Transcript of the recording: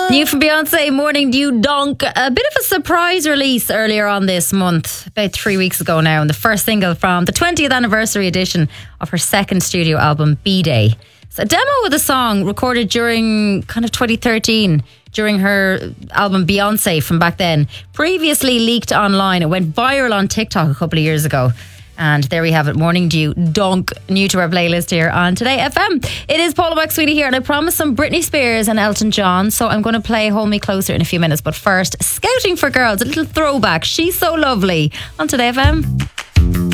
New from Beyonce, Morning Dew Donk. A bit of a surprise release earlier on this month, about 3 weeks ago now, and the first single from the 20th anniversary edition of her second studio album, B-Day. It's a demo of the song recorded during kind of 2013, during her album Beyonce from back then. Previously leaked online. It went viral on TikTok a couple of years ago. And there we have it, Morning Dew Donk, new to our playlist here on Today FM. It is Paula McSweeney here, and I promised some Britney Spears and Elton John, so I'm going to play Hold Me Closer in a few minutes. But first, Scouting for Girls, a little throwback. She's So Lovely on Today FM.